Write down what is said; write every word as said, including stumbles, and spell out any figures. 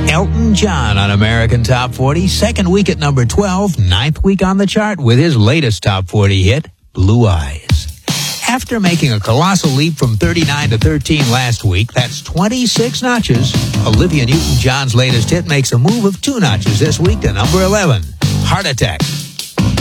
Elton John on American Top forty, second week at number twelve, ninth week on the chart with his latest Top forty hit, Blue Eyes. After making a colossal leap from thirty-nine to thirteen last week, that's twenty-six notches, Olivia Newton-John's latest hit makes a move of two notches this week to number eleven, Heart Attack.